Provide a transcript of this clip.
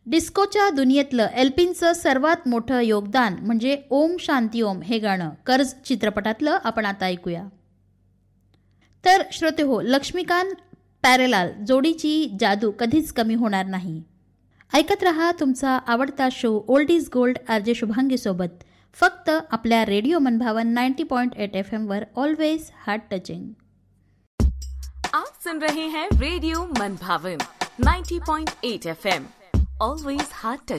डिस्कोच्या दुनियेतलं एल्पिनचं सर्वात मोठं योगदान म्हणजे ओम शांती ओम हे गाणं कर्ज चित्रपटातलं आपण आता ऐकूया. तर श्रोते हो, लक्ष्मीकांत पॅरेलाल जोडीची जादू कधीच कमी होणार नाही. ऐकत रहा तुमचा आवडता show old is gold RJ Shubhangi सोबत, फक्त आपल्या रेडिओ मनभावन 90.8 FM were always heart touching. आप सुन रहे हैं रेडियो मनभावन 90.8 FM, ऑलवेज हार्ट टचिंग.